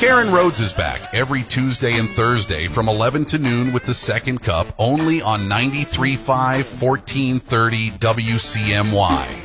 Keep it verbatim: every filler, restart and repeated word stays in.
Karen Rhodes is back every Tuesday and Thursday from eleven to noon with the Second Cup, only on ninety-three point five, fourteen thirty W C M Y.